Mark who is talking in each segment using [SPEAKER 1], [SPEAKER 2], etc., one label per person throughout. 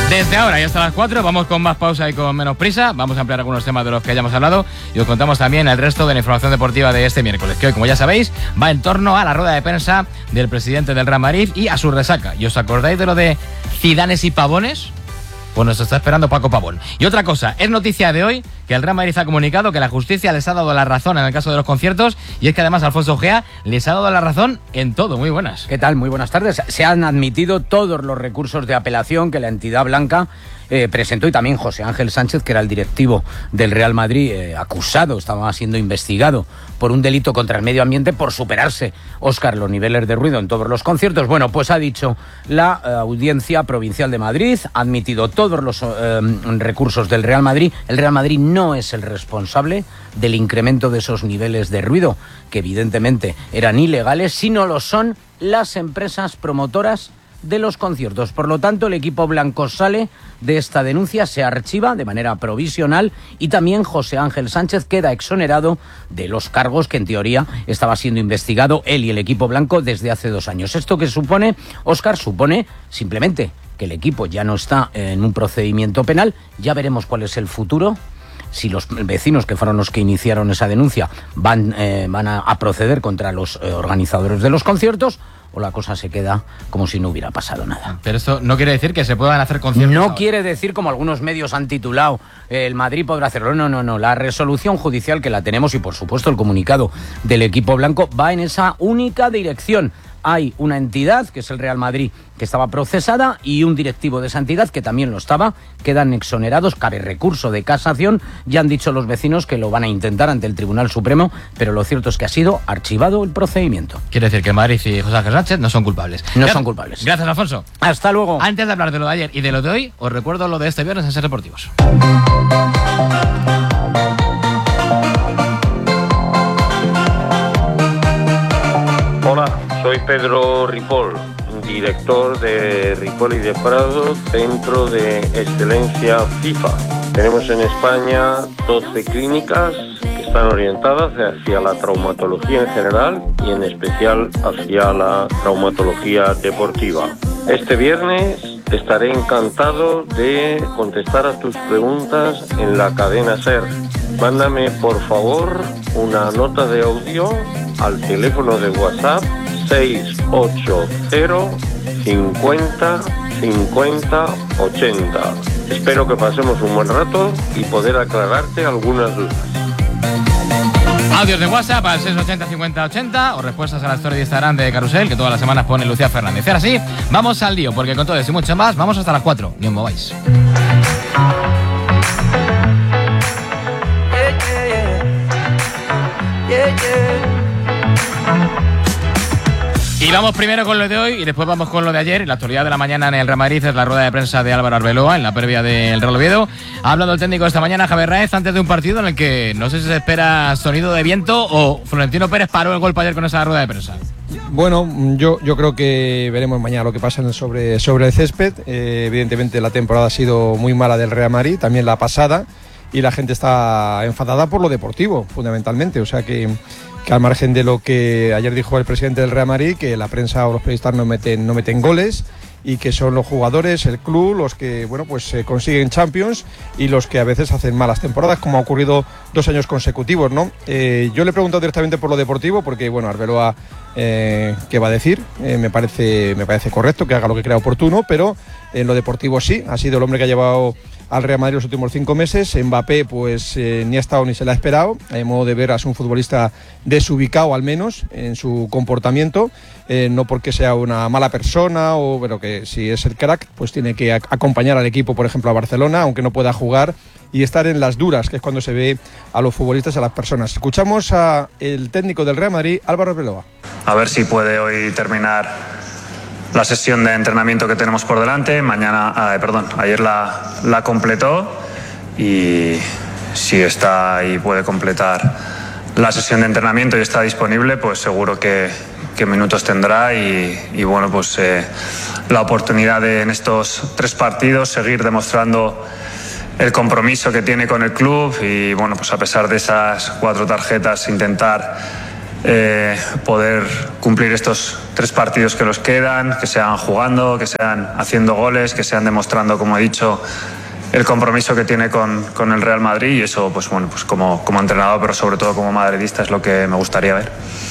[SPEAKER 1] Desde ahora y hasta las 4 vamos con más pausa y con menos prisa. Vamos a ampliar algunos temas de los que hayamos hablado y os contamos también el resto de la información deportiva de este miércoles, que hoy, como ya sabéis, va en torno a la rueda de prensa del presidente del Real Madrid y a su resaca. ¿Y os acordáis de lo de Zidanes y Pavones? Pues nos está esperando Paco Pavón. Y otra cosa, es noticia de hoy que el Real Madrid ha comunicado que la justicia les ha dado la razón en el caso de los conciertos, y es que además Alfonso Gea les ha dado la razón en todo. Muy buenas.
[SPEAKER 2] ¿Qué tal? Muy buenas tardes. Se han admitido todos los recursos de apelación que la entidad blanca presentó, y también José Ángel Sánchez, que era el directivo del Real Madrid, acusado, estaba siendo investigado por un delito contra el medio ambiente por superarse, Óscar, los niveles de ruido en todos los conciertos. Bueno, pues ha dicho la Audiencia Provincial de Madrid, ha admitido todos los recursos del Real Madrid. El Real Madrid no es el responsable del incremento de esos niveles de ruido, que evidentemente eran ilegales, sino lo son las empresas promotoras de los conciertos. Por lo tanto, el equipo blanco sale de esta denuncia, se archiva de manera provisional, y también José Ángel Sánchez queda exonerado de los cargos que en teoría estaba siendo investigado él y el equipo blanco desde hace 2 años. ¿Esto qué supone, Óscar? Supone simplemente que el equipo ya no está en un procedimiento penal. Ya veremos cuál es el futuro, si los vecinos, que fueron los que iniciaron esa denuncia, van a proceder contra los organizadores de los conciertos, o la cosa se queda como si no hubiera pasado nada.
[SPEAKER 1] Pero esto no quiere decir que se puedan hacer conciertos.
[SPEAKER 2] No quiere decir, como algunos medios han titulado, el Madrid podrá hacerlo. No. La resolución judicial, que la tenemos, y por supuesto el comunicado del equipo blanco, va en esa única dirección. Hay una entidad, que es el Real Madrid, que estaba procesada, y un directivo de esa entidad que también lo estaba. Quedan exonerados, cabe recurso de casación. Ya han dicho los vecinos que lo van a intentar ante el Tribunal Supremo, pero lo cierto es que ha sido archivado el procedimiento.
[SPEAKER 1] Quiere decir que Madrid y José Ángel Sánchez no son culpables.
[SPEAKER 2] No son culpables.
[SPEAKER 1] Gracias, Alfonso.
[SPEAKER 2] Hasta luego.
[SPEAKER 1] Antes de hablar de lo de ayer y de lo de hoy, os recuerdo lo de este viernes en Ser Deportivos.
[SPEAKER 3] Hola, soy Pedro Ripoll, director de Ripoll y de Prado, Centro de Excelencia FIFA. Tenemos en España 12 clínicas que están orientadas hacia la traumatología en general y en especial hacia la traumatología deportiva. Este viernes estaré encantado de contestar a tus preguntas en la cadena SER. Mándame por favor una nota de audio al teléfono de WhatsApp 680 50 50 80. Espero que pasemos un buen rato y poder aclararte algunas dudas.
[SPEAKER 1] Audios de WhatsApp al 680 50 80 o respuestas a la story de Instagram de Carrusel, que todas las semanas pone Lucía Fernández. Y ahora sí, vamos al lío, porque con todo eso y mucho más vamos hasta las 4. Ni os mováis. Y vamos primero con lo de hoy y después vamos con lo de ayer. La actualidad de la mañana en el Real Madrid es la rueda de prensa de Álvaro Arbeloa en la previa del Real Oviedo. Ha hablado el técnico esta mañana, Javier Raez, antes de un partido en el que no sé si se espera sonido de viento o Florentino Pérez paró el golpe ayer con esa rueda de prensa.
[SPEAKER 4] Bueno, yo creo que veremos mañana lo que pasa sobre el césped. Evidentemente la temporada ha sido muy mala del Real Madrid, también la pasada, y la gente está enfadada por lo deportivo, fundamentalmente. O sea que al margen de lo que ayer dijo el presidente del Real Madrid, que la prensa o los periodistas no meten goles, y que son los jugadores, el club, los que consiguen Champions y los que a veces hacen malas temporadas, como ha ocurrido 2 años consecutivos, ¿no? Yo le he preguntado directamente por lo deportivo, porque Arbeloa, ¿qué va a decir? Me parece correcto que haga lo que crea oportuno, pero en lo deportivo sí, ha sido el hombre que ha llevado al Real Madrid los últimos 5 meses. Mbappé ni ha estado ni se le ha esperado. A modo de ver, es un futbolista desubicado, al menos en su comportamiento, no porque sea una mala persona, pero que si es el crack, pues tiene que acompañar al equipo, por ejemplo a Barcelona, aunque no pueda jugar, y estar en las duras, que es cuando se ve a los futbolistas y a las personas. Escuchamos a el técnico del Real Madrid, Álvaro Arbeloa.
[SPEAKER 5] A ver si puede hoy terminar la sesión de entrenamiento que tenemos por delante. Ayer la completó, y si está y puede completar la sesión de entrenamiento y está disponible, pues seguro que minutos tendrá, y bueno, pues la oportunidad de en estos 3 partidos seguir demostrando el compromiso que tiene con el club, y bueno, pues a pesar de esas 4 tarjetas intentar poder cumplir estos 3 partidos que los quedan, que sean jugando, que sean haciendo goles, que sean demostrando, como he dicho, el compromiso que tiene con el Real Madrid, y eso, pues bueno, pues como entrenador, pero sobre todo como madridista, es lo que me gustaría ver.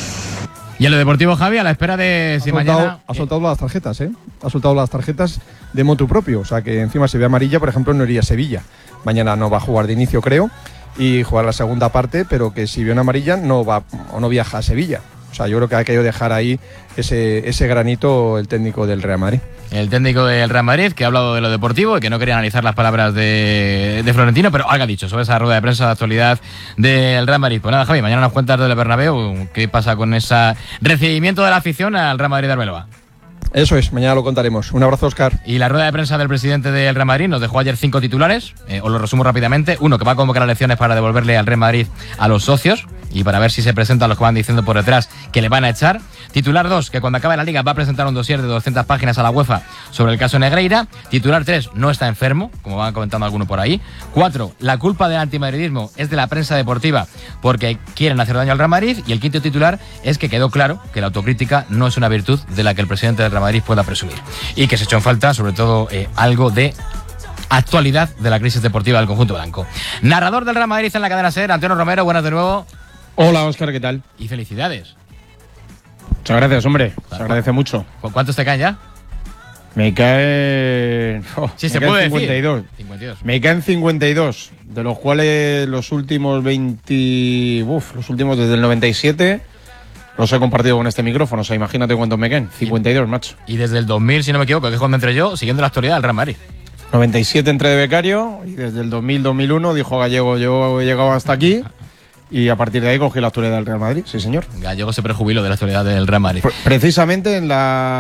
[SPEAKER 1] Y en lo deportivo, Javi, a la espera de si mañana...
[SPEAKER 4] Ha soltado las tarjetas, ¿eh? Ha soltado las tarjetas de motu propio, o sea que encima si ve amarilla, por ejemplo, no iría a Sevilla. Mañana no va a jugar de inicio, creo, y jugar la segunda parte, pero que si ve una amarilla no va o no viaja a Sevilla. O sea, yo creo que ha querido dejar ahí ese granito el técnico del Real Madrid.
[SPEAKER 1] El técnico del Real Madrid, que ha hablado de lo deportivo y que no quería analizar las palabras de Florentino, pero algo ha dicho sobre esa rueda de prensa de actualidad del Real Madrid. Pues nada, Javi, mañana nos cuentas del Bernabéu qué pasa con ese recibimiento de la afición al Real Madrid de Arbeloa.
[SPEAKER 4] Eso es, mañana lo contaremos. Un abrazo, Óscar.
[SPEAKER 1] Y la rueda de prensa del presidente del Real Madrid nos dejó ayer 5 titulares, os lo resumo rápidamente. 1, que va a convocar elecciones para devolverle al Real Madrid a los socios y para ver si se presentan los que van diciendo por detrás que le van a echar. Titular 2, que cuando acabe la Liga va a presentar un dossier de 200 páginas a la UEFA sobre el caso Negreira. Titular 3, no está enfermo, como van comentando algunos por ahí. 4, la culpa del antimadridismo es de la prensa deportiva porque quieren hacer daño al Real Madrid. Y el quinto titular es que quedó claro que la autocrítica no es una virtud de la que el presidente del Real Madrid pueda presumir. Y que se echó en falta, sobre todo, algo de actualidad de la crisis deportiva del conjunto blanco. Narrador del Real Madrid en la cadena SER, Antonio Romero, buenas de nuevo.
[SPEAKER 6] Hola, Óscar, ¿qué tal?
[SPEAKER 1] Y felicidades.
[SPEAKER 6] Muchas gracias, hombre. Se agradece mucho.
[SPEAKER 1] ¿Cuántos te caen ya?
[SPEAKER 6] Me caen...
[SPEAKER 1] Sí, se puede
[SPEAKER 6] 52.
[SPEAKER 1] Decir. 52.
[SPEAKER 6] Me caen 52, de los cuales los últimos 20... los últimos desde el 97 los he compartido con este micrófono. O sea, imagínate cuántos me caen. 52, macho.
[SPEAKER 1] Y desde el 2000, si no me equivoco, que es cuando entré yo, siguiendo la actualidad del Real Madrid.
[SPEAKER 6] 97 entré de becario y desde el 2000-2001 dijo Gallego, yo he llegado hasta aquí. Y a partir de ahí cogí la actualidad del Real Madrid, sí señor.
[SPEAKER 1] Gallego se prejubiló de la actualidad del Real Madrid.
[SPEAKER 6] Precisamente en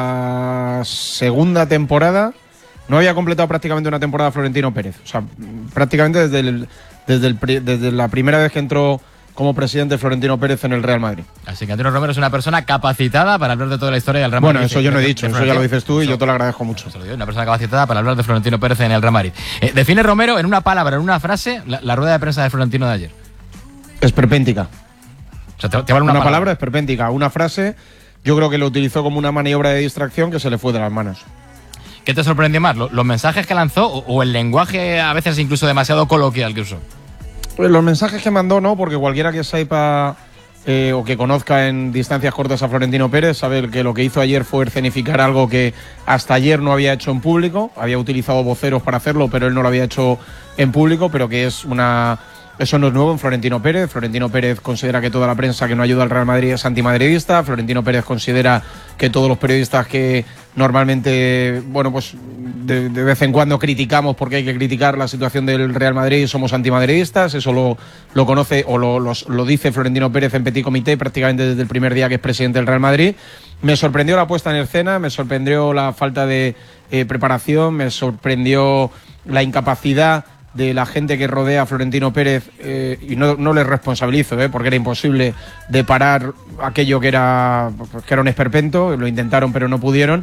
[SPEAKER 6] la segunda temporada no había completado prácticamente una temporada Florentino Pérez. O sea, prácticamente desde la primera vez que entró como presidente Florentino Pérez en el Real Madrid.
[SPEAKER 1] Así que Antonio Romero es una persona capacitada para hablar de toda la historia del Real Madrid.
[SPEAKER 6] Bueno, eso yo no he dicho, eso ya lo dices tú y yo te lo agradezco mucho.
[SPEAKER 1] Una persona capacitada para hablar de Florentino Pérez en el Real Madrid. Define Romero en una palabra, en una frase, la rueda de prensa de Florentino de ayer.
[SPEAKER 6] Esperpéntica.
[SPEAKER 1] O sea, te vale
[SPEAKER 6] una palabra esperpéntica. Una frase, yo creo que lo utilizó como una maniobra de distracción que se le fue de las manos.
[SPEAKER 1] ¿Qué te sorprendió más? ¿Los mensajes que lanzó o el lenguaje a veces incluso demasiado coloquial que usó?
[SPEAKER 6] Pues los mensajes que mandó no, porque cualquiera que sepa o que conozca en distancias cortas a Florentino Pérez sabe que lo que hizo ayer fue escenificar algo que hasta ayer no había hecho en público. Había utilizado voceros para hacerlo, pero él no lo había hecho en público, pero que es una... Eso no es nuevo en Florentino Pérez. Florentino Pérez considera que toda la prensa que no ayuda al Real Madrid es antimadridista. Florentino Pérez considera que todos los periodistas que normalmente, bueno, pues de vez en cuando criticamos porque hay que criticar la situación del Real Madrid, somos antimadridistas. Eso lo conoce o lo dice Florentino Pérez en Petit Comité prácticamente desde el primer día que es presidente del Real Madrid. Me sorprendió la puesta en escena, me sorprendió la falta de preparación, me sorprendió la incapacidad de la gente que rodea a Florentino Pérez, y no les responsabilizo, porque era imposible de parar aquello que era un esperpento. Lo intentaron pero no pudieron,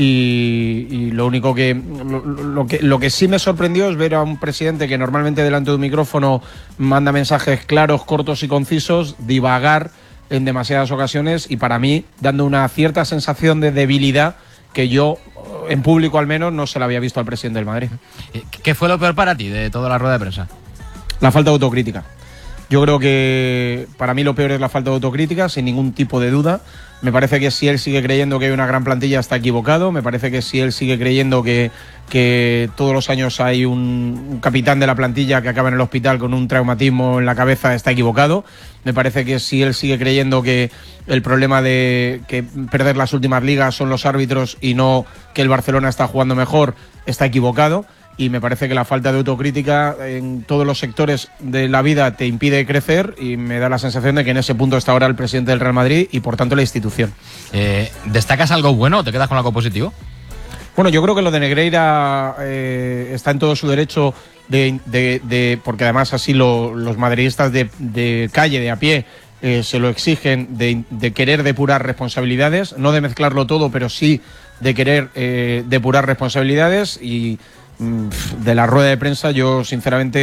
[SPEAKER 6] y lo único que lo que sí me sorprendió es ver a un presidente que normalmente delante de un micrófono manda mensajes claros, cortos y concisos, divagar en demasiadas ocasiones y para mí dando una cierta sensación de debilidad que yo, en público al menos, no se la había visto al presidente del Madrid.
[SPEAKER 1] ¿Qué fue lo peor para ti de toda la rueda de prensa?
[SPEAKER 6] La falta de autocrítica. Yo creo que para mí lo peor es la falta de autocrítica, sin ningún tipo de duda. Me parece que si él sigue creyendo que hay una gran plantilla está equivocado. Me parece que si él sigue creyendo que todos los años hay un capitán de la plantilla que acaba en el hospital con un traumatismo en la cabeza está equivocado. Me parece que si él sigue creyendo que el problema de que perder las últimas ligas son los árbitros y no que el Barcelona está jugando mejor está equivocado. Y me parece que la falta de autocrítica en todos los sectores de la vida te impide crecer y me da la sensación de que en ese punto está ahora el presidente del Real Madrid y por tanto la institución.
[SPEAKER 1] ¿Destacas algo bueno o te quedas con algo positivo?
[SPEAKER 6] Bueno, yo creo que lo de Negreira está en todo su derecho porque además así los madridistas de calle, de a pie, se lo exigen de querer depurar responsabilidades, no de mezclarlo todo, pero sí de querer depurar responsabilidades. Y de la rueda de prensa yo sinceramente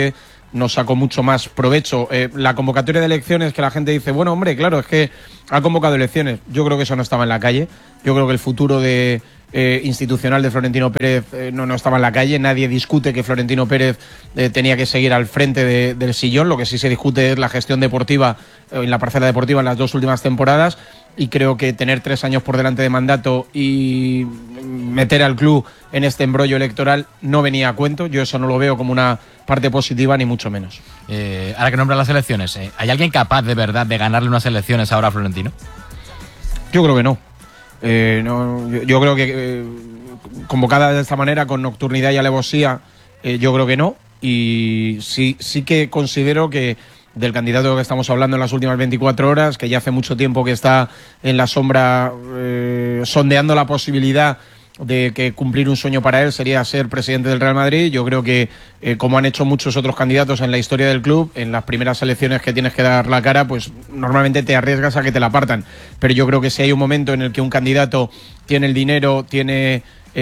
[SPEAKER 6] no sacó mucho más provecho. La convocatoria de elecciones, que la gente dice, bueno, hombre, claro, es que ha convocado elecciones. Yo creo que eso no estaba en la calle. Yo creo que el futuro institucional de Florentino Pérez no estaba en la calle. Nadie discute que Florentino Pérez tenía que seguir al frente del sillón. Lo que sí se discute es la gestión deportiva en la parcela deportiva en las 2 últimas temporadas, y creo que tener 3 años por delante de mandato y meter al club en este embrollo electoral no venía a cuento. Yo eso no lo veo como una parte positiva, ni mucho menos.
[SPEAKER 1] Ahora que nombran las elecciones, ¿hay alguien capaz de verdad de ganarle unas elecciones ahora a Florentino?
[SPEAKER 6] Yo creo que no. Yo creo que convocada de esta manera, con nocturnidad y alevosía, yo creo que no. Y sí que considero que del candidato que estamos hablando en las últimas 24 horas, que ya hace mucho tiempo que está en la sombra sondeando la posibilidad de que cumplir un sueño para él sería ser presidente del Real Madrid. Yo creo que, como han hecho muchos otros candidatos en la historia del club, en las primeras elecciones que tienes que dar la cara, pues normalmente te arriesgas a que te la partan. Pero yo creo que si hay un momento en el que un candidato tiene el dinero, tiene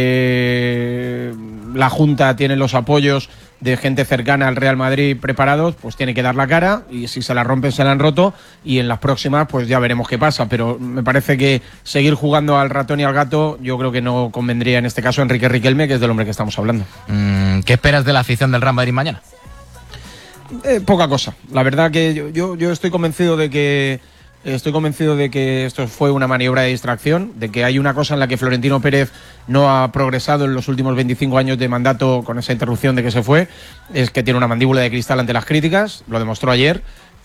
[SPEAKER 6] la Junta, tiene los apoyos de gente cercana al Real Madrid preparados, pues tiene que dar la cara, y si se la rompen se la han roto, y en las próximas pues ya veremos qué pasa. Pero me parece que seguir jugando al ratón y al gato, yo creo que no convendría en este caso a Enrique Riquelme, que es del hombre que estamos hablando.
[SPEAKER 1] ¿Qué esperas de la afición del Real Madrid mañana?
[SPEAKER 6] Poca cosa. La verdad que yo estoy convencido de que esto fue una maniobra de distracción, de que hay una cosa en la que Florentino Pérez no ha progresado en los últimos 25 años de mandato, con esa interrupción de que se fue, es que tiene una mandíbula de cristal ante las críticas. Lo demostró ayer.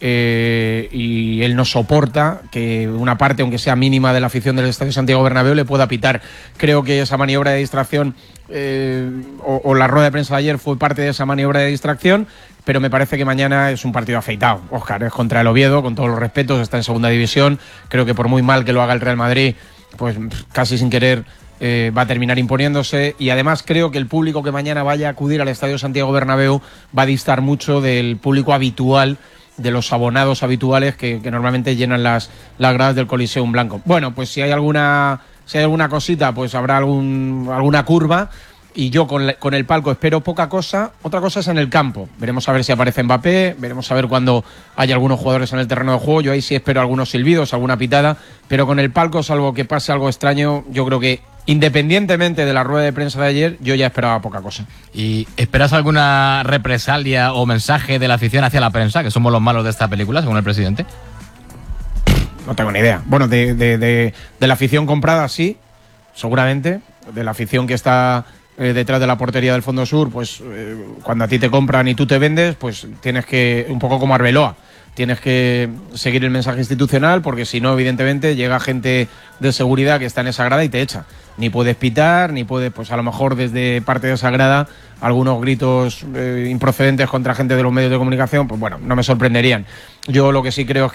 [SPEAKER 6] Y él no soporta que una parte, aunque sea mínima, de la afición del Estadio Santiago Bernabéu le pueda pitar. Creo que esa maniobra de distracción o la rueda de prensa de ayer fue parte de esa maniobra de distracción, pero me parece que mañana es un partido afeitado. Óscar, es contra el Oviedo, con todos los respetos, está en segunda división. Creo que por muy mal que lo haga el Real Madrid, pues casi sin querer va a terminar imponiéndose. Y además creo que el público que mañana vaya a acudir al Estadio Santiago Bernabéu va a distar mucho del público habitual, de los abonados habituales que normalmente llenan las gradas del Coliseum Blanco. Bueno, pues si hay alguna cosita, pues habrá alguna curva, y yo con el palco espero poca cosa. Otra cosa es en el campo. Veremos a ver si aparece Mbappé, veremos a ver cuando hay algunos jugadores en el terreno de juego. Yo ahí sí espero algunos silbidos, alguna pitada, pero con el palco, salvo que pase algo extraño, yo creo que, independientemente de la rueda de prensa de ayer, yo ya esperaba poca cosa.
[SPEAKER 1] ¿Y esperas alguna represalia o mensaje de la afición hacia la prensa, que somos los malos de esta película, según el presidente?
[SPEAKER 6] No tengo ni idea. Bueno, de la afición comprada sí, seguramente. De la afición que está detrás de la portería del Fondo Sur, pues cuando a ti te compran y tú te vendes, pues tienes que, un poco como Arbeloa, tienes que seguir el mensaje institucional, porque si no, evidentemente, llega gente de seguridad que está en esa grada y te echa. Ni puedes pitar, ni puedes, pues a lo mejor desde parte de esa grada, algunos gritos improcedentes contra gente de los medios de comunicación, pues bueno, no me sorprenderían. Yo lo que sí creo es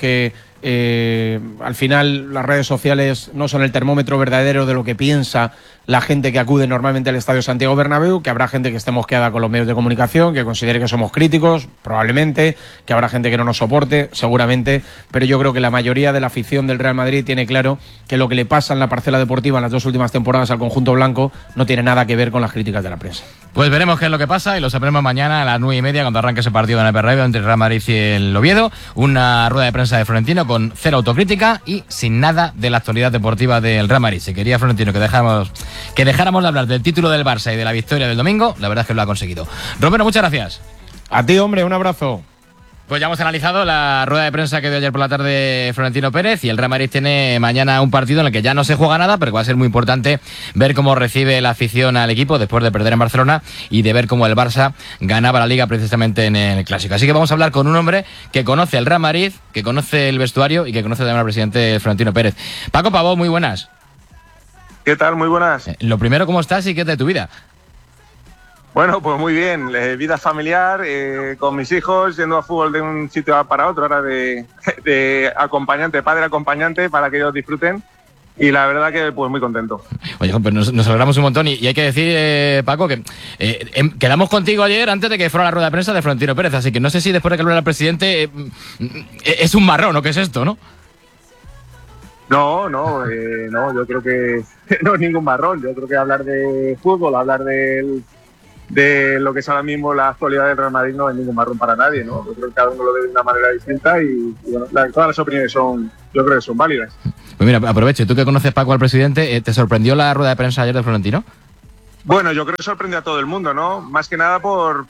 [SPEAKER 6] que al final las redes sociales no son el termómetro verdadero de lo que piensa la gente que acude normalmente al Estadio Santiago Bernabéu, que habrá gente que esté mosqueada con los medios de comunicación, que considere que somos críticos, probablemente, que habrá gente que no nos soporte, seguramente, pero yo creo que la mayoría de la afición del Real Madrid tiene claro que lo que le pasa en la parcela deportiva en las 2 últimas temporadas al conjunto blanco no tiene nada que ver con las críticas de la prensa.
[SPEAKER 1] Pues veremos qué es lo que pasa y lo sabremos mañana a las 9:30 cuando arranque ese partido en el Bernabéu entre el Real Madrid y el Oviedo. Una rueda de prensa de Florentino con cero autocrítica y sin nada de la actualidad deportiva del Real Madrid. Si quería Florentino que dejáramos de hablar del título del Barça y de la victoria del domingo, la verdad es que lo ha conseguido. Romero, muchas gracias.
[SPEAKER 6] A ti, hombre, un abrazo.
[SPEAKER 1] Pues ya hemos analizado la rueda de prensa que dio ayer por la tarde Florentino Pérez, y el Real Madrid tiene mañana un partido en el que ya no se juega nada, pero que va a ser muy importante ver cómo recibe la afición al equipo después de perder en Barcelona y de ver cómo el Barça ganaba la Liga precisamente en el Clásico. Así que vamos a hablar con un hombre que conoce el Real Madrid, que conoce el vestuario y que conoce también al presidente Florentino Pérez. Paco Pavó, muy buenas.
[SPEAKER 7] ¿Qué tal? Muy buenas.
[SPEAKER 1] Lo primero, ¿cómo estás y qué es de tu vida?
[SPEAKER 7] Bueno, pues muy bien. Vida familiar, con mis hijos, yendo a fútbol de un sitio para otro, ahora de acompañante, padre acompañante, para que ellos disfruten. Y la verdad que pues muy contento.
[SPEAKER 1] Oye, pues nos alegramos un montón. Y hay que decir, Paco, que quedamos contigo ayer antes de que fuera la rueda de prensa de Florentino Pérez. Así que no sé si después de que hablara el presidente es un marrón o qué es esto, ¿no?
[SPEAKER 7] No, yo creo que no es ningún marrón. Yo creo que hablar de fútbol, hablar del de lo que es ahora mismo la actualidad del Real Madrid no es ningún marrón para nadie, ¿no? Yo creo que cada uno lo ve de una manera distinta y bueno, todas las opiniones yo creo que son válidas.
[SPEAKER 1] Pues mira, aprovecho, tú que conoces, Paco, al presidente, ¿te sorprendió la rueda de prensa ayer de Florentino?
[SPEAKER 7] Bueno, yo creo que sorprende a todo el mundo, ¿no? Más que nada por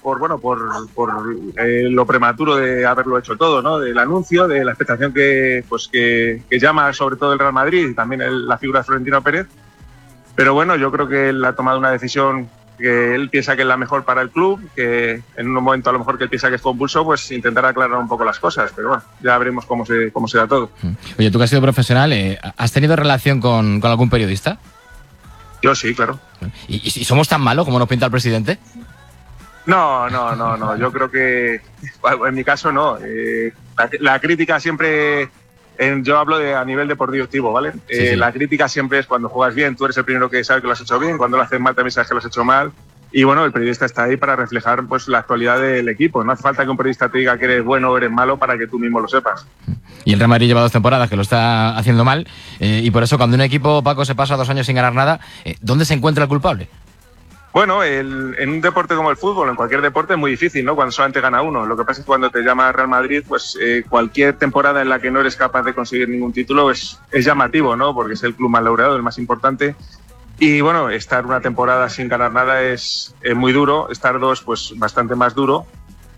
[SPEAKER 7] lo prematuro de haberlo hecho todo, ¿no? Del anuncio, de la expectación que llama sobre todo el Real Madrid y también la figura de Florentino Pérez. Pero bueno, yo creo que él ha tomado una decisión que él piensa que es la mejor para el club, que en un momento a lo mejor que él piensa que es convulso, pues intentar aclarar un poco las cosas. Pero bueno, ya veremos cómo se da todo.
[SPEAKER 1] Oye, tú que has sido profesional, ¿has tenido relación con algún periodista?
[SPEAKER 7] Yo sí, claro.
[SPEAKER 1] ¿Y somos tan malos como nos pinta el presidente?
[SPEAKER 7] No. Yo creo que, en mi caso, no. La crítica siempre, yo hablo a nivel deportivo, ¿vale? Sí. La crítica siempre es cuando juegas bien, tú eres el primero que sabe que lo has hecho bien, cuando lo haces mal también sabes que lo has hecho mal. Y bueno, el periodista está ahí para reflejar pues la actualidad del equipo. No hace falta que un periodista te diga que eres bueno o eres malo para que tú mismo lo sepas.
[SPEAKER 1] Y el Real Madrid lleva 2 temporadas que lo está haciendo mal, y por eso cuando un equipo, Paco, se pasa 2 años sin ganar nada, ¿dónde se encuentra el culpable?
[SPEAKER 7] Bueno, en un deporte como el fútbol, en cualquier deporte es muy difícil, ¿no? Cuando solamente gana uno. Lo que pasa es que cuando te llama Real Madrid, pues cualquier temporada en la que no eres capaz de conseguir ningún título es llamativo, ¿no? Porque es el club más laureado, el más importante. Y bueno, estar una temporada sin ganar nada es muy duro, estar 2 pues bastante más duro.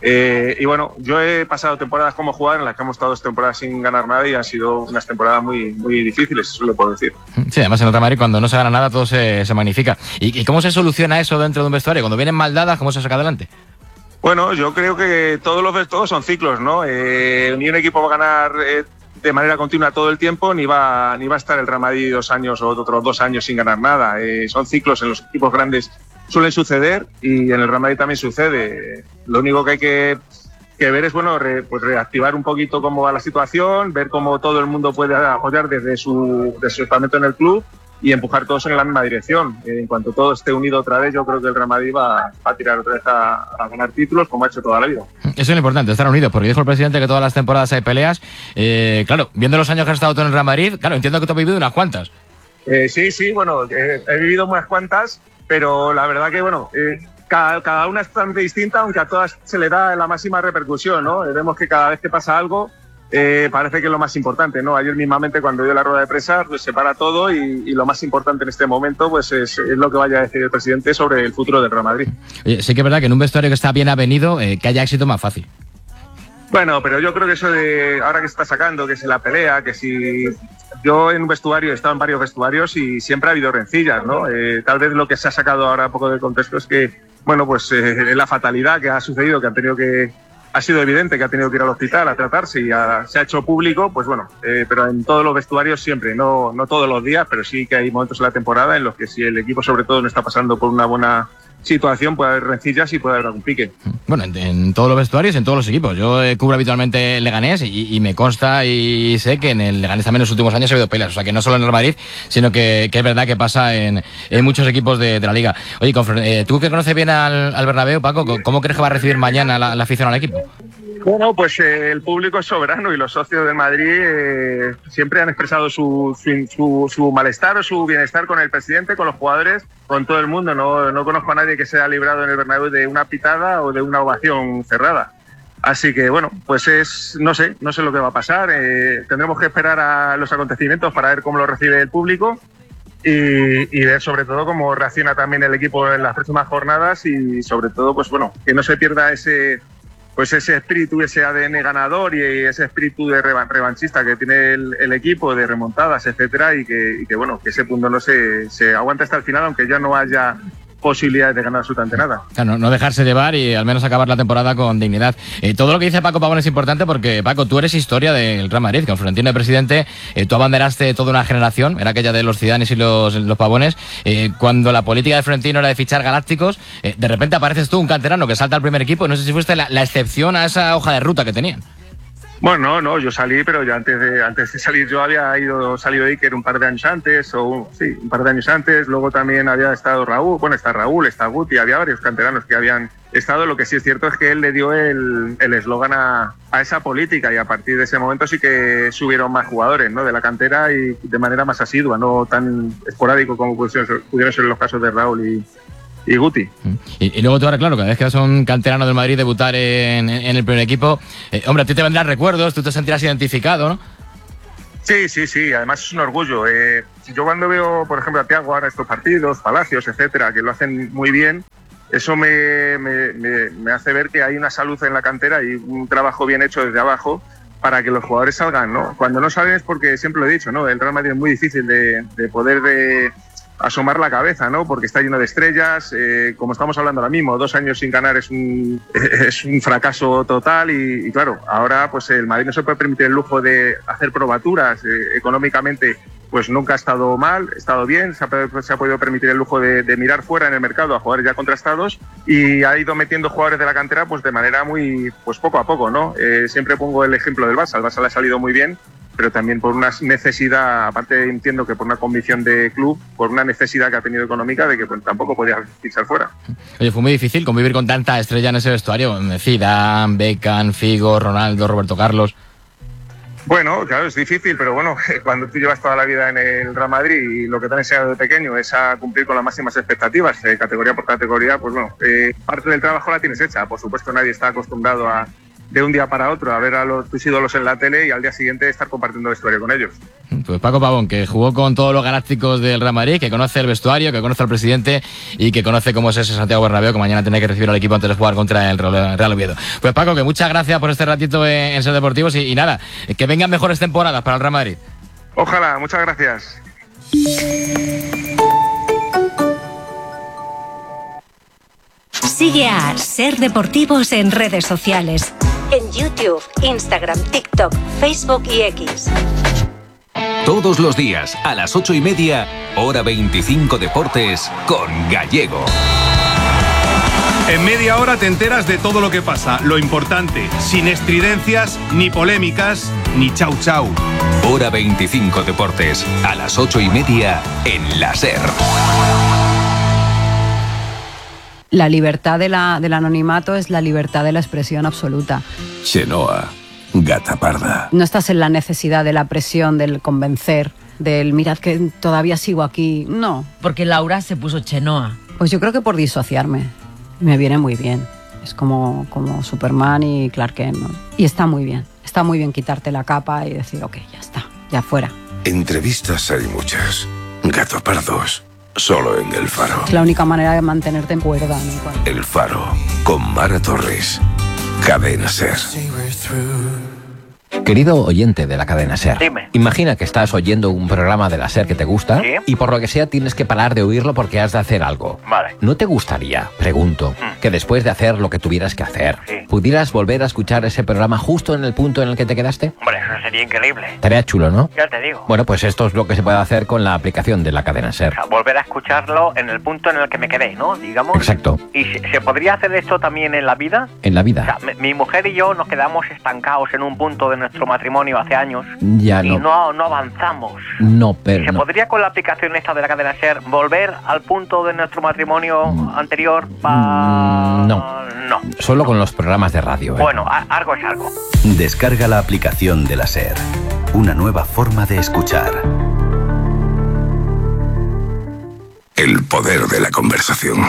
[SPEAKER 7] Y bueno, yo he pasado temporadas como jugador en las que hemos estado 2 temporadas sin ganar nada y han sido unas temporadas muy, muy difíciles, eso lo puedo decir.
[SPEAKER 1] Sí, además en el Real Madrid cuando no se gana nada todo se magnifica. ¿Y cómo se soluciona eso dentro de un vestuario? Cuando vienen mal dadas, ¿cómo se saca adelante?
[SPEAKER 7] Bueno, yo creo que todos son ciclos, ¿no? Ni un equipo va a ganar de manera continua todo el tiempo, ni va a estar el Real Madrid 2 años o otros 2 años sin ganar nada. Son ciclos en los equipos grandes. Suelen suceder y en el Real Madrid también sucede. Lo único que hay que ver es bueno pues reactivar un poquito cómo va la situación, ver cómo todo el mundo puede apoyar desde su estamento en el club y empujar todos en la misma dirección. En cuanto todo esté unido otra vez, yo creo que el Real Madrid va a tirar otra vez a ganar títulos como ha hecho toda la vida.
[SPEAKER 1] Eso es lo importante, estar unidos, porque dijo el presidente que todas las temporadas hay peleas. Claro, viendo los años que has estado tú en el Real Madrid, claro, entiendo que tú has vivido unas cuantas.
[SPEAKER 7] Sí, bueno, he vivido unas cuantas, pero la verdad que, bueno, cada una es bastante distinta, aunque a todas se le da la máxima repercusión, ¿no? Vemos que cada vez que pasa algo, parece que es lo más importante, ¿no? Ayer mismamente cuando dio la rueda de prensa, pues se para todo y lo más importante en este momento pues es lo que vaya a decir el presidente sobre el futuro del Real Madrid.
[SPEAKER 1] Oye, sí que es verdad que en un vestuario que está bien avenido, que haya éxito más fácil.
[SPEAKER 7] Bueno, pero yo creo que eso de ahora que se está sacando, que si la pelea, que si... Yo en un vestuario he estado en varios vestuarios y siempre ha habido rencillas, ¿no? Tal vez lo que se ha sacado ahora un poco del contexto es que, bueno, pues la fatalidad que ha sucedido, ha sido evidente que ha tenido que ir al hospital a tratarse y se ha hecho público, pues bueno, pero en todos los vestuarios siempre, no todos los días, pero sí que hay momentos en la temporada en los que si el equipo sobre todo no está pasando por una buena situación puede haber rencillas y puede haber algún pique.
[SPEAKER 1] Bueno, en todos los vestuarios, en todos los equipos. Yo cubro habitualmente el Leganés y me consta y sé que en el Leganés también en los últimos años ha habido peleas. O sea, que no solo en el Madrid, sino que es verdad que pasa en muchos equipos de la Liga. Oye, tú que conoces bien al Bernabéu, Paco, ¿cómo crees que va a recibir mañana la afición al equipo?
[SPEAKER 7] Bueno, pues el público es soberano y los socios del Madrid siempre han expresado su malestar o su bienestar con el presidente, con los jugadores, con todo el mundo. No conozco a nadie que se haya librado en el Bernabéu de una pitada o de una ovación cerrada. Así que bueno, pues no sé lo que va a pasar. Tendremos que esperar a los acontecimientos para ver cómo lo recibe el público y ver sobre todo cómo reacciona también el equipo en las próximas jornadas y sobre todo pues bueno, que no se pierda ese espíritu, ese ADN ganador y ese espíritu de revanchista que tiene el equipo, de remontadas, etcétera, y que bueno, que ese punto no se aguante hasta el final, aunque ya no haya posibilidades de ganar absolutamente nada.
[SPEAKER 1] Claro, no dejarse llevar y al menos acabar la temporada con dignidad. Todo lo que dice Paco Pavón es importante porque, Paco, tú eres historia del Real Madrid, con Florentino de presidente, tú abanderaste toda una generación, era aquella de los Zidanes y los Pavones, cuando la política de Florentino era de fichar galácticos, de repente apareces tú, un canterano que salta al primer equipo, y no sé si fuiste la excepción a esa hoja de ruta que tenían.
[SPEAKER 7] Bueno, no, yo salí, pero ya antes de salir yo había salido Iker un par de años antes, un par de años antes, luego también había estado Raúl, bueno, está Raúl, está Guti, había varios canteranos que habían estado. Lo que sí es cierto es que él le dio el eslogan a esa política y a partir de ese momento sí que subieron más jugadores, ¿no?, de la cantera y de manera más asidua, no tan esporádico como pudieron ser los casos de Raúl y y Guti.
[SPEAKER 1] Y luego tú ahora, claro, cada vez que vas a un canterano del Madrid debutar en el primer equipo, hombre, a ti te vendrán recuerdos, tú te sentirás identificado, ¿no?
[SPEAKER 7] Sí, además es un orgullo. Yo cuando veo, por ejemplo, a Thiago ahora estos partidos, Palacios, etcétera, que lo hacen muy bien, eso me hace ver que hay una salud en la cantera y un trabajo bien hecho desde abajo para que los jugadores salgan, ¿no? Cuando no salen es porque, siempre lo he dicho, ¿no? El Real Madrid es muy difícil de poder asomar la cabeza, ¿no? Porque está lleno de estrellas, como estamos hablando ahora mismo, 2 años sin ganar es un fracaso total y claro, ahora pues el Madrid no se puede permitir el lujo de hacer probaturas económicamente. Pues nunca ha estado mal, ha estado bien, se ha podido permitir el lujo de mirar fuera en el mercado a jugadores ya contrastados y ha ido metiendo jugadores de la cantera pues de manera muy, pues poco a poco, ¿no? Siempre pongo el ejemplo del Barça, el Barça le ha salido muy bien, pero también por una necesidad, aparte entiendo que por una convicción de club, por una necesidad que ha tenido económica de que pues, tampoco podía fichar fuera.
[SPEAKER 1] Oye, fue muy difícil convivir con tanta estrella en ese vestuario, Zidane, Beckham, Figo, Ronaldo, Roberto Carlos.
[SPEAKER 7] Bueno, claro, es difícil, pero bueno, cuando tú llevas toda la vida en el Real Madrid y lo que te han enseñado de pequeño es a cumplir con las máximas expectativas, categoría por categoría, pues bueno, parte del trabajo la tienes hecha. Por supuesto, nadie está acostumbrado de un día para otro a ver a tus ídolos en la tele y al día siguiente estar compartiendo vestuario con ellos.
[SPEAKER 1] Pues Paco Pavón, que jugó con todos los galácticos del Real Madrid, que conoce el vestuario, que conoce al presidente y que conoce cómo es ese Santiago Bernabéu, que mañana tiene que recibir al equipo antes de jugar contra el Real Oviedo. Pues Paco, que muchas gracias por este ratito en Ser Deportivos y nada, que vengan mejores temporadas para el Real Madrid.
[SPEAKER 7] Ojalá, muchas gracias.
[SPEAKER 8] Sigue a Ser Deportivos en redes sociales. En YouTube, Instagram, TikTok, Facebook y X.
[SPEAKER 9] Todos los días, a las 8:30, hora 25 Deportes, con Gallego.
[SPEAKER 10] En media hora te enteras de todo lo que pasa, lo importante, sin estridencias, ni polémicas, ni chau chau.
[SPEAKER 9] Hora 25 Deportes, a las 8:30, en la SER.
[SPEAKER 11] La libertad del anonimato es la libertad de la expresión absoluta.
[SPEAKER 12] Chenoa, gata parda.
[SPEAKER 11] No estás en la necesidad de la presión, del convencer, del mirad que todavía sigo aquí. No.
[SPEAKER 13] Porque Laura se puso Chenoa.
[SPEAKER 11] Pues yo creo que por disociarme. Me viene muy bien. Es como Superman y Clark Kent, ¿no? Y está muy bien. Está muy bien quitarte la capa y decir, ok, ya está, ya fuera.
[SPEAKER 12] Entrevistas hay muchas. Gato pardos. Solo en El Faro.
[SPEAKER 11] Es la única manera de mantenerte en cuerda, ¿no?
[SPEAKER 12] El Faro, con Mara Torres. Cadena SER.
[SPEAKER 14] Querido oyente de la cadena SER,
[SPEAKER 15] dime.
[SPEAKER 14] Imagina que estás oyendo un programa de la SER que te gusta,
[SPEAKER 15] ¿sí?
[SPEAKER 14] Y por lo que sea tienes que parar de oírlo porque has de hacer algo.
[SPEAKER 15] Vale.
[SPEAKER 14] ¿No te gustaría, pregunto, que después de hacer lo que tuvieras que hacer,
[SPEAKER 15] sí,
[SPEAKER 14] pudieras volver a escuchar ese programa justo en el punto en el que te quedaste?
[SPEAKER 15] Hombre, eso sería increíble.
[SPEAKER 14] Estaría chulo, ¿no?
[SPEAKER 15] Ya te digo.
[SPEAKER 14] Bueno, pues esto es lo que se puede hacer con la aplicación de la cadena SER.
[SPEAKER 15] O sea, volver a escucharlo en el punto en el que me quedé, ¿no? Digamos.
[SPEAKER 14] Exacto.
[SPEAKER 15] ¿Y se podría hacer esto también en la vida?
[SPEAKER 14] En la vida.
[SPEAKER 15] O sea, mi mujer y yo nos quedamos estancados en un punto de nuestro matrimonio hace años.
[SPEAKER 14] Ya
[SPEAKER 15] y
[SPEAKER 14] no.
[SPEAKER 15] no avanzamos.
[SPEAKER 14] No, pero
[SPEAKER 15] ¿Se
[SPEAKER 14] no.
[SPEAKER 15] podría con la aplicación esta de la cadena SER volver al punto de nuestro matrimonio anterior?
[SPEAKER 14] No. Solo con los programas de radio.
[SPEAKER 15] Bueno, algo es algo.
[SPEAKER 16] Descarga la aplicación de la SER. Una nueva forma de escuchar.
[SPEAKER 12] El poder de la conversación.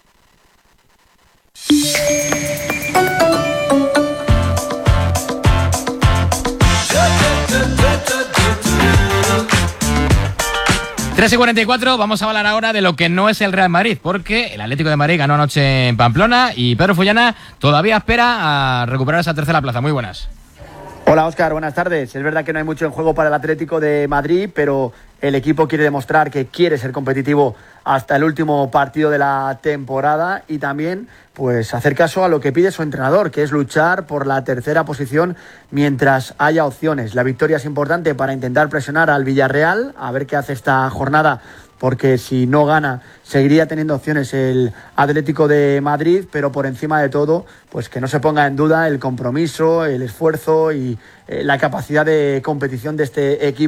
[SPEAKER 1] Tres y 44, vamos a hablar ahora de lo que no es el Real Madrid, porque el Atlético de Madrid ganó anoche en Pamplona y Pedro Fullana todavía espera a recuperar esa tercera plaza. Muy buenas.
[SPEAKER 17] Hola Óscar, buenas tardes. Es verdad que no hay mucho en juego para el Atlético de Madrid, pero el equipo quiere demostrar que quiere ser competitivo hasta el último partido de la temporada y también pues hacer caso a lo que pide su entrenador, que es luchar por la tercera posición mientras haya opciones. La victoria es importante para intentar presionar al Villarreal, a ver qué hace esta jornada, porque si no gana seguiría teniendo opciones el Atlético de Madrid, pero por encima de todo, pues que no se ponga en duda el compromiso, el esfuerzo y la capacidad de competición de este equipo,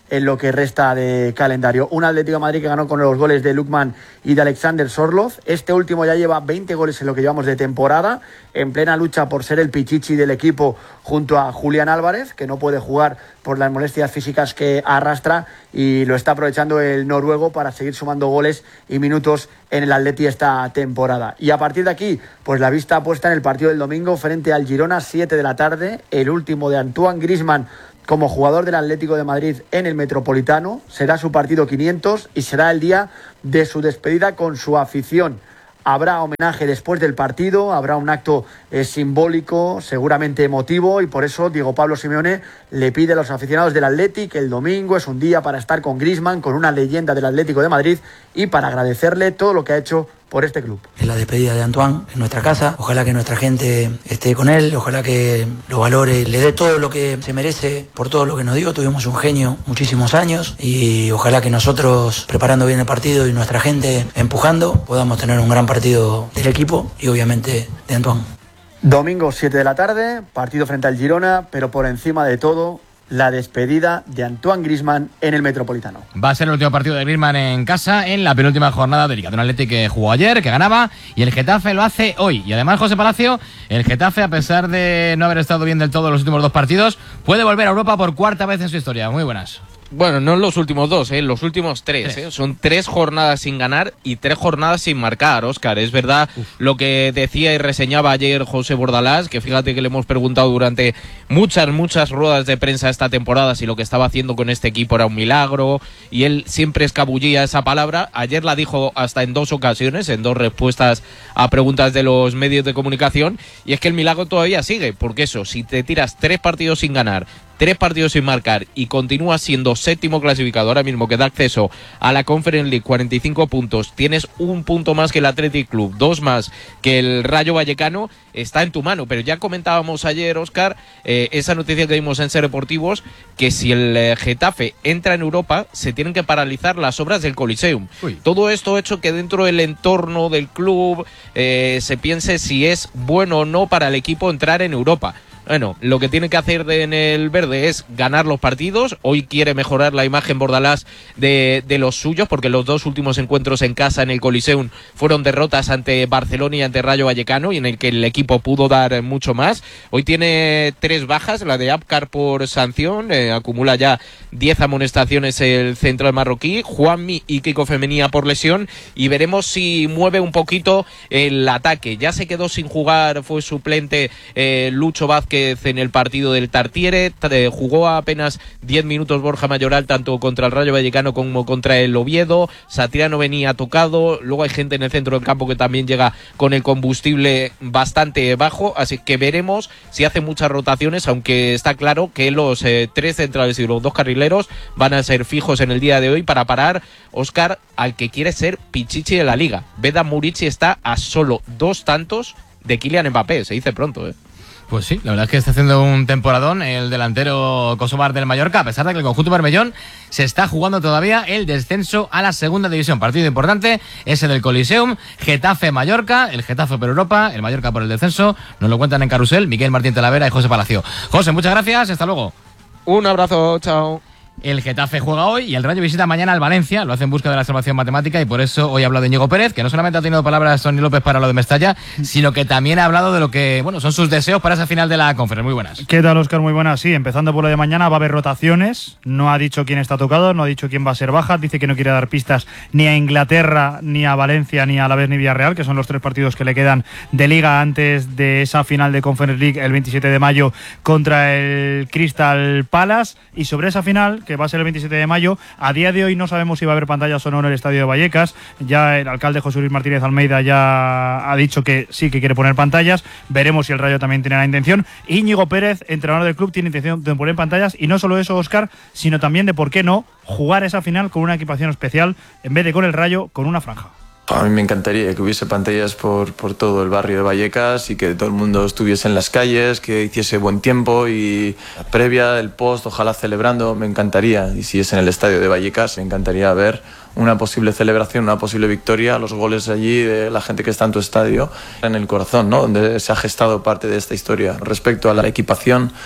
[SPEAKER 17] en lo que resta de calendario. Un Atlético de Madrid que ganó con los goles de Lukman y de Alexander Sorloz. Este último ya lleva 20 goles en lo que llevamos de temporada, en plena lucha por ser el pichichi del equipo junto a Julián Álvarez, que no puede jugar por las molestias físicas que arrastra, y lo está aprovechando el noruego para seguir sumando goles y minutos en el Atleti esta temporada. Y a partir de aquí, pues la vista puesta en el partido del domingo frente al Girona, 7 de la tarde, el último de Antoine Griezmann como jugador del Atlético de Madrid en el Metropolitano. Será su partido 500 y será el día de su despedida con su afición. Habrá homenaje después del partido, habrá un acto simbólico, seguramente emotivo, y por eso Diego Pablo Simeone le pide a los aficionados del Atleti que el domingo es un día para estar con Griezmann, con una leyenda del Atlético de Madrid, y para agradecerle todo lo que ha hecho por este club.
[SPEAKER 18] Es la despedida de Antoine en nuestra casa. Ojalá que nuestra gente esté con él, ojalá que lo valore, le dé todo lo que se merece por todo lo que nos dio. Tuvimos un genio muchísimos años y ojalá que nosotros, preparando bien el partido y nuestra gente empujando, podamos tener un gran partido del equipo y obviamente de Antoine.
[SPEAKER 17] Domingo 7 de la tarde, partido frente al Girona, pero por encima de todo, la despedida de Antoine Griezmann en el Metropolitano.
[SPEAKER 1] Va a ser el último partido de Griezmann en casa en la penúltima jornada de Liga. Un Atleti que jugó ayer, que ganaba, y el Getafe lo hace hoy. Y además, José Palacio, el Getafe, a pesar de no haber estado bien del todo en los últimos 2 partidos, puede volver a Europa por 4ª vez en su historia. Muy buenas.
[SPEAKER 19] Bueno, no en los últimos 2, los últimos 3. Son 3 jornadas sin ganar y 3 jornadas sin marcar, Óscar. Es verdad lo que decía y reseñaba ayer José Bordalás, que fíjate que le hemos preguntado durante muchas ruedas de prensa esta temporada si lo que estaba haciendo con este equipo era un milagro, y él siempre escabullía esa palabra. Ayer la dijo hasta en 2 ocasiones, en 2 respuestas a preguntas de los medios de comunicación, y es que el milagro todavía sigue, porque eso, si te tiras 3 partidos sin ganar, 3 partidos sin marcar y continúa siendo 7º clasificado ahora mismo, que da acceso a la Conference League, 45 puntos, tienes 1 punto más que el Athletic Club, 2 más que el Rayo Vallecano, está en tu mano. Pero ya comentábamos ayer, Óscar, esa noticia que dimos en Ser Deportivos, que si el Getafe entra en Europa, se tienen que paralizar las obras del Coliseum. Todo esto ha hecho que dentro del entorno del club se piense si es bueno o no para el equipo entrar en Europa. Bueno, lo que tiene que hacer en el verde es ganar los partidos. Hoy quiere mejorar la imagen Bordalás de los suyos, porque los 2 últimos encuentros en casa en el Coliseum fueron derrotas ante Barcelona y ante Rayo Vallecano, y en el que el equipo pudo dar mucho más. Hoy tiene 3 bajas, la de Abkar por sanción, acumula ya 10 amonestaciones el central marroquí, Juanmi y Kiko Femenía por lesión, y veremos si mueve un poquito el ataque. Ya se quedó sin jugar, fue suplente Lucho Vázquez en el partido del Tartiere, jugó apenas 10 minutos Borja Mayoral, tanto contra el Rayo Vallecano como contra el Oviedo. Satriano venía tocado, luego hay gente en el centro del campo que también llega con el combustible bastante bajo, así que veremos si hace muchas rotaciones, aunque está claro que los 3 centrales y los 2 carrileros van a ser fijos en el día de hoy para parar, Óscar, al que quiere ser pichichi de la Liga. Vedat Murici está a solo 2 tantos de Kylian Mbappé, se dice pronto,
[SPEAKER 1] Pues sí, la verdad es que está haciendo un temporadón el delantero kosovar del Mallorca, a pesar de que el conjunto bermellón se está jugando todavía el descenso a la 2ª división. Partido importante, ese del Coliseum, Getafe-Mallorca, el Getafe por Europa, el Mallorca por el descenso. Nos lo cuentan en Carrusel, Miguel Martín Talavera y José Palacio. José, muchas gracias, hasta luego.
[SPEAKER 19] Un abrazo, chao.
[SPEAKER 1] El Getafe juega hoy y el Rayo visita mañana al Valencia, lo hace en busca de la salvación matemática, y por eso hoy ha hablado de Íñigo Pérez, que no solamente ha tenido palabras Toni López para lo de Mestalla, sino que también ha hablado de lo que, bueno, son sus deseos para esa final de la Conference. Muy buenas.
[SPEAKER 20] ¿Qué tal, Óscar? Muy buenas. Sí, empezando por lo de mañana, va a haber rotaciones, no ha dicho quién está tocado, no ha dicho quién va a ser baja, dice que no quiere dar pistas ni a Inglaterra, ni a Valencia, ni a Alavés, ni Villarreal, que son los 3 partidos que le quedan de Liga antes de esa final de Conference League el 27 de mayo contra el Crystal Palace. Y sobre esa final, que va a ser el 27 de mayo, a día de hoy no sabemos si va a haber pantallas o no en el estadio de Vallecas. Ya el alcalde José Luis Martínez Almeida ya ha dicho que sí, que quiere poner pantallas. Veremos si el Rayo también tiene la intención. Íñigo Pérez, entrenador del club, tiene intención de poner pantallas, y no solo eso, Óscar, sino también de, por qué no, jugar esa final con una equipación especial en vez de con el Rayo, con una franja.
[SPEAKER 21] A mí me encantaría que hubiese pantallas por todo el barrio de Vallecas y que todo el mundo estuviese en las calles, que hiciese buen tiempo, y la previa, el post, ojalá celebrando, me encantaría. Y si es en el estadio de Vallecas, me encantaría ver una posible celebración, una posible victoria, los goles allí de la gente que está en tu estadio, en el corazón, ¿no?, donde se ha gestado parte de esta historia. Respecto a la equipación,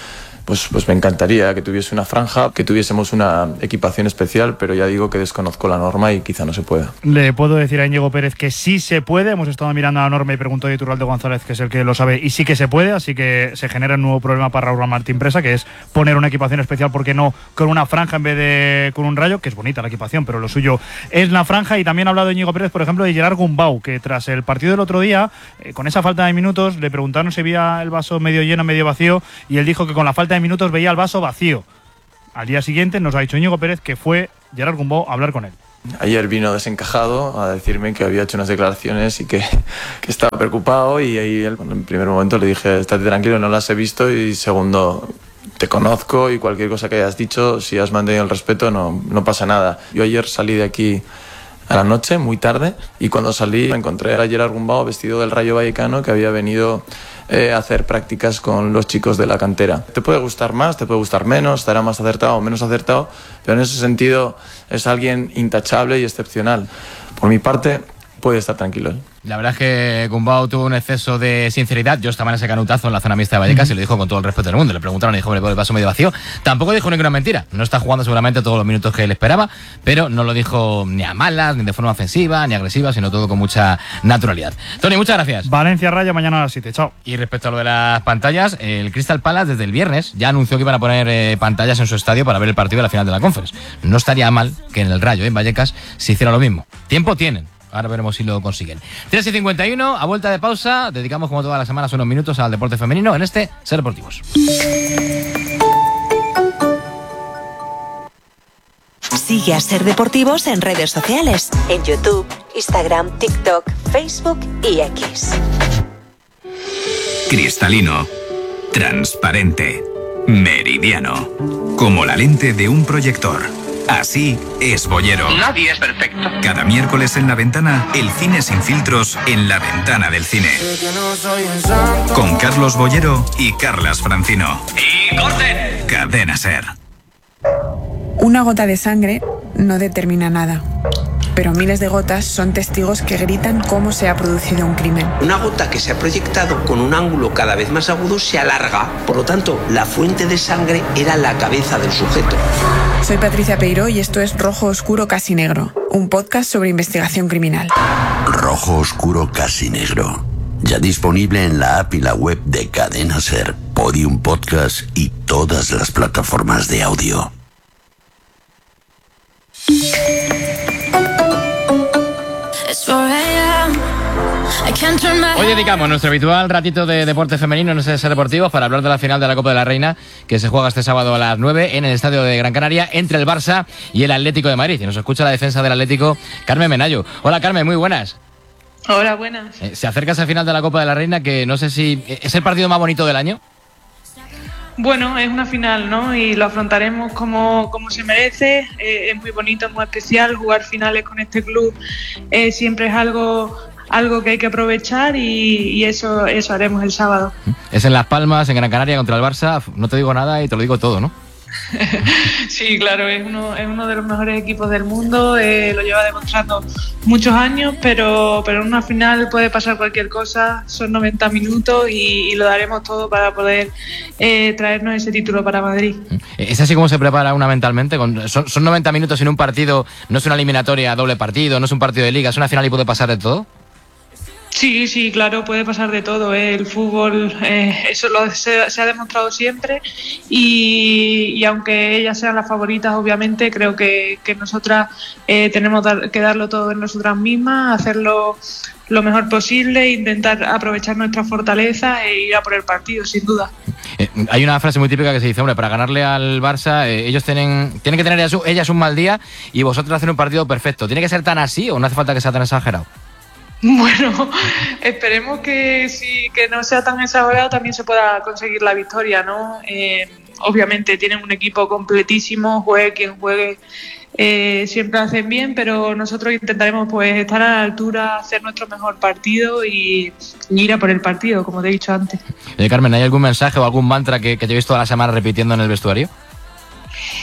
[SPEAKER 21] pues me encantaría que tuviese una franja, que tuviésemos una equipación especial, pero ya digo que desconozco la norma y quizá no se pueda.
[SPEAKER 20] Le puedo decir a Íñigo Pérez que sí se puede. Hemos estado mirando la norma y preguntó a Iturralde González, que es el que lo sabe, y sí que se puede, así que se genera un nuevo problema para Raúl Martín Presa, que es poner una equipación especial, ¿por qué no con una franja en vez de con un rayo? Que es bonita la equipación, pero lo suyo es la franja. Y también ha hablado Íñigo Pérez, por ejemplo, de Gerard Gumbau, que tras el partido del otro día, con esa falta de minutos, le preguntaron si veía el vaso medio lleno, medio vacío, y él dijo que con la falta de minutos veía el vaso vacío. Al día siguiente nos ha dicho Íñigo Pérez que fue Gerard Gumbau a hablar con él.
[SPEAKER 21] Ayer vino desencajado a decirme que había hecho unas declaraciones y que estaba preocupado, y ahí en primer momento le dije, estate tranquilo, no las he visto, y segundo, te conozco y cualquier cosa que hayas dicho, si has mantenido el respeto, no pasa nada. Yo ayer salí de aquí a la noche, muy tarde, y cuando salí me encontré a Gerard Gumbau vestido del Rayo Vallecano, que había venido a hacer prácticas con los chicos de la cantera. Te puede gustar más, te puede gustar menos, estará más acertado o menos acertado, pero en ese sentido es alguien intachable y excepcional. Por mi parte, puede estar tranquilo.
[SPEAKER 1] La verdad es que Gumbau tuvo un exceso de sinceridad. Yo estaba en ese canutazo en la zona mixta de Vallecas y lo dijo con todo el respeto del mundo. Le preguntaron y dijo, el vaso medio vacío. Tampoco dijo ninguna mentira. No está jugando seguramente todos los minutos que él esperaba, pero no lo dijo ni a malas, ni de forma ofensiva, ni agresiva, sino todo con mucha naturalidad. Tony, muchas gracias.
[SPEAKER 20] Valencia Rayo mañana a las 7. Chao.
[SPEAKER 1] Y respecto a lo de las pantallas, el Crystal Palace desde el viernes ya anunció que iban a poner pantallas en su estadio para ver el partido de la final de la Conference. No estaría mal que en el Rayo, en Vallecas, se hiciera lo mismo. Tiempo tienen. Ahora veremos si lo consiguen. 3:51, a vuelta de pausa, dedicamos como todas las semanas unos minutos al deporte femenino en este Ser Deportivos.
[SPEAKER 8] Sigue a Ser Deportivos en redes sociales, en YouTube, Instagram, TikTok, Facebook y X.
[SPEAKER 2] Cristalino, transparente, meridiano, como la lente de un proyector. Así es Bollero.
[SPEAKER 22] Nadie es perfecto.
[SPEAKER 2] Cada miércoles en La Ventana, el cine sin filtros en la ventana del cine. Con Carlos Bollero y Carlas Francino.
[SPEAKER 22] ¡Y corten!
[SPEAKER 2] Cadena Ser.
[SPEAKER 23] Una gota de sangre no determina nada, pero miles de gotas son testigos que gritan cómo se ha producido un crimen.
[SPEAKER 24] Una gota que se ha proyectado con un ángulo cada vez más agudo se alarga. Por lo tanto, la fuente de sangre era la cabeza del sujeto.
[SPEAKER 23] Soy Patricia Peiró y esto es Rojo Oscuro Casi Negro, un podcast sobre investigación criminal.
[SPEAKER 25] Rojo Oscuro Casi Negro. Ya disponible en la app y la web de Cadena Ser, Podium Podcast y todas las plataformas de audio.
[SPEAKER 1] Hoy dedicamos nuestro habitual ratito de deporte femenino en Ser Deportivos para hablar de la final de la Copa de la Reina, que se juega este sábado a las 9 en el Estadio de Gran Canaria entre el Barça y el Atlético de Madrid. Y nos escucha la defensa del Atlético, Carmen Menayo. Hola Carmen, muy buenas.
[SPEAKER 26] Hola, buenas.
[SPEAKER 1] Se acerca esa final de la Copa de la Reina, que no sé si es el partido más bonito del año.
[SPEAKER 26] Bueno, es una final, ¿no? Y lo afrontaremos como se merece. Es muy bonito, es muy especial. Jugar finales con este club siempre es algo que hay que aprovechar y eso haremos el sábado.
[SPEAKER 1] Es en Las Palmas, en Gran Canaria, contra el Barça. No te digo nada y te lo digo todo, ¿no?
[SPEAKER 26] Sí, claro, es uno de los mejores equipos del mundo, lo lleva demostrando muchos años, pero en una final puede pasar cualquier cosa, son 90 minutos y lo daremos todo para poder traernos ese título para Madrid.
[SPEAKER 1] ¿Es así como se prepara una mentalmente? Son 90 minutos en un partido, no es una eliminatoria doble partido, no es un partido de liga, es una final y puede pasar de todo.
[SPEAKER 26] Sí, claro, puede pasar de todo. El fútbol, eso se ha demostrado siempre y aunque ellas sean las favoritas, obviamente, creo que nosotras tenemos que darlo todo en nosotras mismas, hacerlo lo mejor posible, intentar aprovechar nuestra fortaleza e ir a por el partido, sin duda.
[SPEAKER 1] Hay una frase muy típica que se dice, hombre, para ganarle al Barça, ellos tienen que tener ellas un mal día y vosotros hacer un partido perfecto. ¿Tiene que ser tan así o no hace falta que sea tan exagerado?
[SPEAKER 26] Bueno, esperemos que no sea tan exagerado, también se pueda conseguir la victoria, ¿no? Obviamente tienen un equipo completísimo, juegue quien juegue, siempre hacen bien, pero nosotros intentaremos pues estar a la altura, hacer nuestro mejor partido y ir a por el partido, como te he dicho antes.
[SPEAKER 1] Carmen, ¿hay algún mensaje o algún mantra que te he visto toda la semana repitiendo en el vestuario?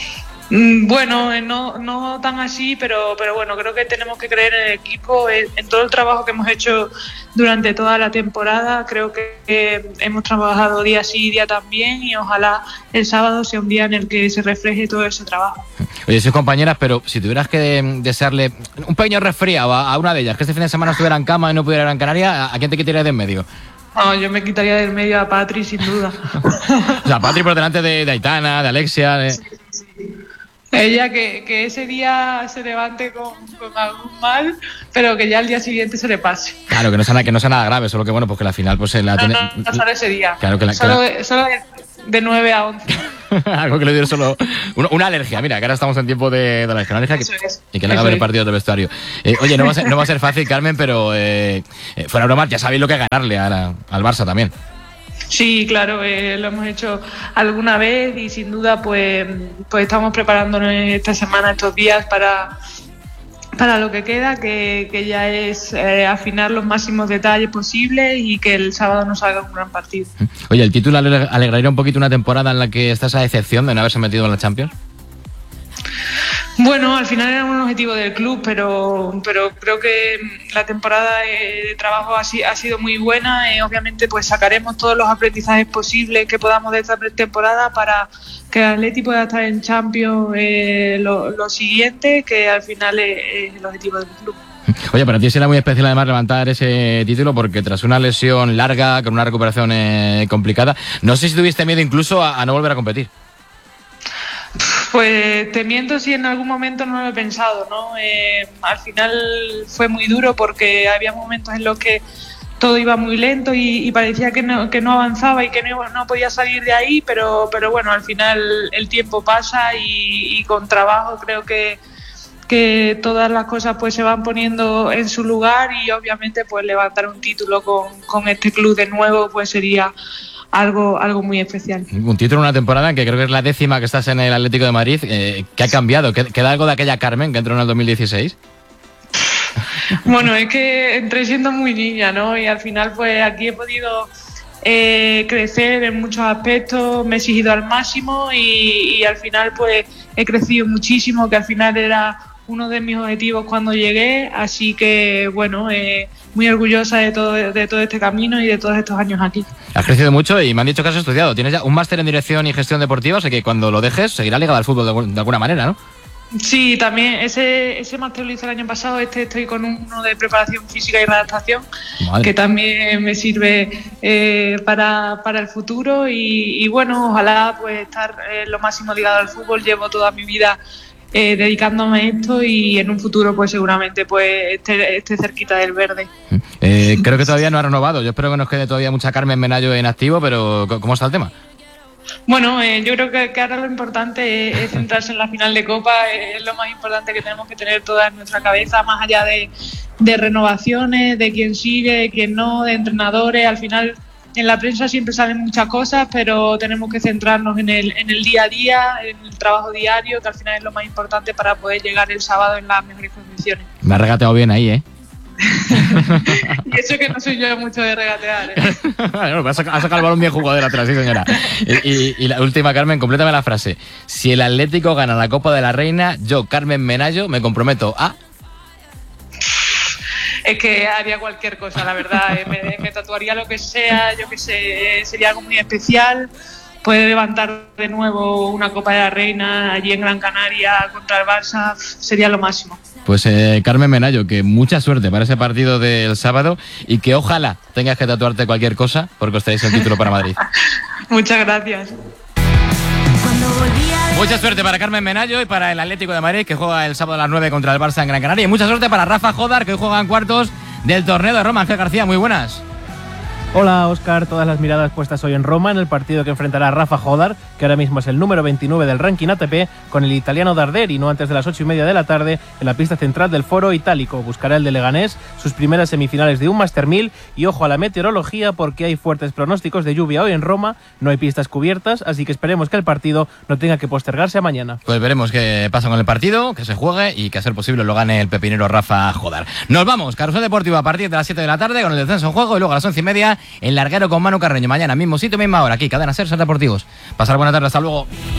[SPEAKER 26] Bueno, no tan así, pero bueno, creo que tenemos que creer en el equipo, en todo el trabajo que hemos hecho durante toda la temporada. Creo que hemos trabajado día sí y día también, y ojalá el sábado sea un día en el que se refleje todo ese trabajo.
[SPEAKER 1] Oye, sois compañeras, pero si tuvieras que desearle un pequeño resfriado a una de ellas, que este fin de semana estuviera en cama y no pudiera ir a Gran Canaria, ¿a quién te quitarías de en medio?
[SPEAKER 26] No, yo me quitaría del medio a Patri, sin duda.
[SPEAKER 1] O sea, Patri por delante de Aitana, de Alexia.
[SPEAKER 26] Sí. Ella que ese día se levante con algún mal, pero que ya al día siguiente se le pase.
[SPEAKER 1] Claro, que no sea nada grave, solo que bueno, pues que la final pues se la tiene.
[SPEAKER 26] No solo ese día.
[SPEAKER 1] Claro que
[SPEAKER 26] solo de 9 a 11.
[SPEAKER 1] Algo que le dio solo una alergia. Mira, que ahora estamos en tiempo de la alergia y que le haga ver el partido del vestuario. Oye, no va a ser fácil, Carmen, pero fuera broma, ya sabéis lo que es ganarle al Barça también.
[SPEAKER 26] Sí, claro, lo hemos hecho alguna vez y sin duda pues estamos preparándonos esta semana, estos días para lo que queda, que ya es afinar los máximos detalles posibles y que el sábado nos salga un gran partido.
[SPEAKER 1] Oye, ¿el título alegraría un poquito una temporada en la que está esa decepción de no haberse metido en la Champions?
[SPEAKER 26] Bueno, al final era un objetivo del club, pero creo que la temporada de trabajo ha sido muy buena. Obviamente pues sacaremos todos los aprendizajes posibles que podamos de esta temporada para que el Atleti pueda estar en Champions lo siguiente, que al final es el objetivo del club.
[SPEAKER 1] Oye, para ti será muy especial además levantar ese título porque tras una lesión larga, con una recuperación complicada, no sé si tuviste miedo incluso a no volver a competir.
[SPEAKER 26] Pues te miento si en algún momento no lo he pensado, ¿no? Al final fue muy duro porque había momentos en los que todo iba muy lento y parecía que no avanzaba y que no podía salir de ahí, pero bueno, al final el tiempo pasa y con trabajo creo que todas las cosas pues se van poniendo en su lugar y obviamente pues levantar un título con este club de nuevo pues sería algo muy especial.
[SPEAKER 1] Un título en una temporada en que creo que es la 10ª que estás en el Atlético de Madrid. ¿Qué ha cambiado? ¿Queda algo de aquella Carmen que entró en el 2016?
[SPEAKER 26] Bueno, es que entré siendo muy niña, ¿no? Y al final pues aquí he podido crecer en muchos aspectos, me he exigido al máximo y al final pues he crecido muchísimo, que al final era uno de mis objetivos cuando llegué, así que bueno, muy orgullosa de todo este camino y de todos estos años aquí.
[SPEAKER 1] Has crecido mucho y me han dicho que has estudiado. Tienes ya un máster en dirección y gestión deportiva, o sea que cuando lo dejes seguirá ligado al fútbol de alguna manera, ¿no?
[SPEAKER 26] Sí, también ese máster lo hice el año pasado, estoy con uno de preparación física y redactación. Madre. Que también me sirve para el futuro y bueno, ojalá pues estar lo máximo ligado al fútbol. Llevo toda mi vida dedicándome a esto y en un futuro pues seguramente pues esté cerquita del verde.
[SPEAKER 1] Creo que todavía no ha renovado. Yo espero que nos quede todavía mucha Carmen Menayo en activo, pero ¿cómo está el tema?
[SPEAKER 26] Bueno, yo creo que ahora lo importante es centrarse en la final de Copa, es lo más importante que tenemos que tener toda en nuestra cabeza, más allá de renovaciones, de quién sigue, de quién no, de entrenadores. Al final en la prensa siempre salen muchas cosas, pero tenemos que centrarnos en el día a día, en el trabajo diario, que al final es lo más importante para poder llegar el sábado en las mejores condiciones.
[SPEAKER 1] Me ha regateado bien ahí, ¿eh?
[SPEAKER 26] Y eso que no soy yo mucho de regatear,
[SPEAKER 1] Bueno, ha sacado el balón bien jugador atrás, sí señora. Y la última, Carmen, complétame la frase. Si el Atlético gana la Copa de la Reina, yo, Carmen Menayo, me comprometo a...
[SPEAKER 26] Es que haría cualquier cosa, la verdad. Me tatuaría lo que sea, yo que sé, sería algo muy especial. Puede levantar de nuevo una Copa de la Reina allí en Gran Canaria contra el Barça, sería lo máximo.
[SPEAKER 1] Pues Carmen Menayo, que mucha suerte para ese partido del sábado y que ojalá tengas que tatuarte cualquier cosa porque os traéis el título para Madrid.
[SPEAKER 26] Muchas gracias.
[SPEAKER 1] Mucha suerte para Carmen Menayo y para el Atlético de Madrid, que juega el sábado a las 9 contra el Barça en Gran Canaria. Y mucha suerte para Rafa Jodar, que hoy juega en cuartos del torneo de Roma. Ángel García, muy buenas.
[SPEAKER 3] Hola Óscar, todas las miradas puestas hoy en Roma en el partido que enfrentará a Rafa Jodar, que ahora mismo es el número 29 del ranking ATP, con el italiano Darderi, no antes de las 8:30 de la tarde en la pista central del Foro Itálico. Buscará el de Leganés sus primeras semifinales de un Master 1000 y ojo a la meteorología porque hay fuertes pronósticos de lluvia hoy en Roma, no hay pistas cubiertas, así que esperemos que el partido no tenga que postergarse a mañana.
[SPEAKER 1] Pues veremos qué pasa con el partido, que se juegue y que a ser posible lo gane el pepinero Rafa Jodar. Nos vamos, Carrusel Deportivo a partir de las 7 de la tarde con el descenso en juego y luego a las 11:30 el larguero con Manu Carreño. Mañana mismo sitio, misma hora, aquí, Cadena Ser Deportivos. Pasar buena tarde, hasta luego.